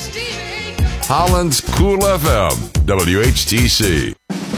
Holland's Cool FM, WHTC.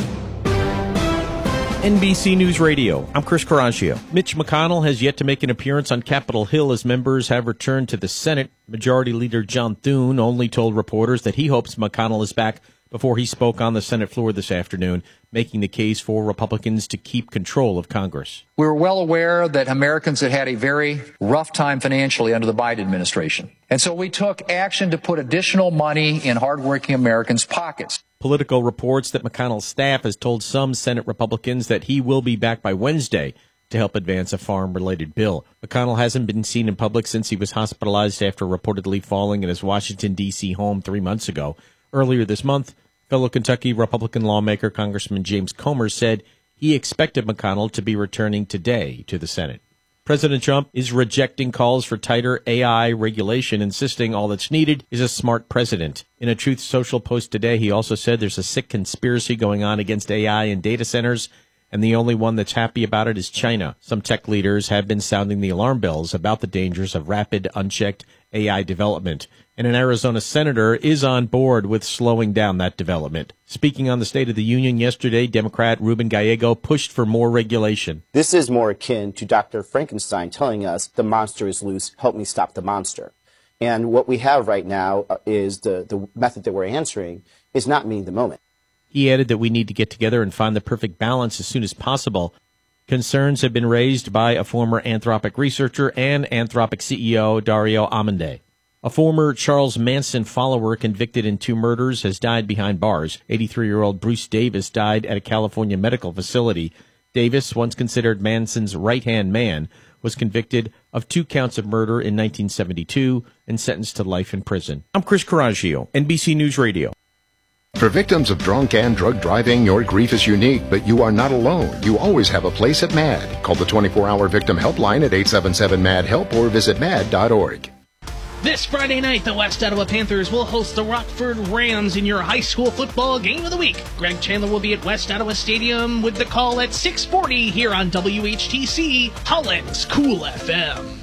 NBC News Radio. I'm Chris Carrangio. Mitch McConnell has yet to make an appearance on Capitol Hill as members have returned to the Senate. Majority Leader John Thune only told reporters that he hopes McConnell is back before he spoke on the Senate floor this afternoon, making the case for Republicans to keep control of Congress. We were well aware that Americans had had a very rough time financially under the Biden administration. And so we took action to put additional money in hardworking Americans' pockets. Political reports that McConnell's staff has told some Senate Republicans that he will be back by Wednesday to help advance a farm-related bill. McConnell hasn't been seen in public since he was hospitalized after reportedly falling in his Washington, D.C. home 3 months ago. Earlier this month, fellow Kentucky Republican lawmaker Congressman James Comer said he expected McConnell to be returning today to the Senate. President Trump is rejecting calls for tighter AI regulation, insisting all that's needed is a smart president. In a Truth Social post today, he also said there's a sick conspiracy going on against AI in data centers, and the only one that's happy about it is China. Some tech leaders have been sounding the alarm bells about the dangers of rapid, unchecked AI development. And an Arizona senator is on board with slowing down that development. Speaking on the State of the Union yesterday, Democrat Ruben Gallego pushed for more regulation. This is more akin to Dr. Frankenstein telling us the monster is loose, help me stop the monster. And what we have right now is the method that we're answering is not meeting the moment. He added that we need to get together and find the perfect balance as soon as possible. Concerns have been raised by a former Anthropic researcher and Anthropic CEO Dario Amodei. A former Charles Manson follower convicted in 2 murders has died behind bars. 83-year-old Bruce Davis died at a California medical facility. Davis, once considered Manson's right-hand man, was convicted of 2 counts of murder in 1972 and sentenced to life in prison. I'm Chris Carrangio, NBC News Radio. For victims of drunk and drug driving, your grief is unique, but you are not alone. You always have a place at MAD. Call the 24-hour victim helpline at 877-MAD-HELP or visit mad.org. This Friday night, the West Ottawa Panthers will host the Rockford Rams in your high school football game of the week. Greg Chandler will be at West Ottawa Stadium with the call at 6:40 here on WHTC, Holland's Cool FM.